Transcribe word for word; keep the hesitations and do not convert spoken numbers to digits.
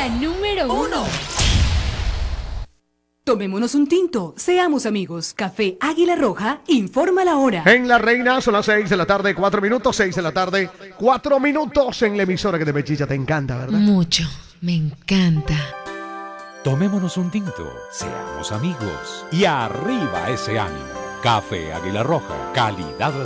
La número uno. Tomémonos un tinto, seamos amigos. Café Águila Roja, informa la hora. En La Reina son las seis de la tarde, cuatro minutos, seis de la tarde, cuatro minutos en la emisora que te pechicha, te encanta, ¿verdad? Mucho, me encanta. Tomémonos un tinto, seamos amigos y arriba ese ánimo. Café Águila Roja, calidad